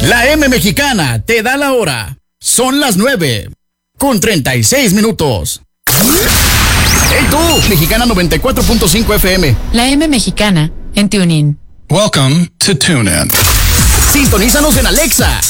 La M Mexicana te da la hora. Son las 9:36. ¡Hey tú! Mexicana 94.5 FM. La M Mexicana en TuneIn. Welcome to TuneIn. Sintonízanos en Alexa,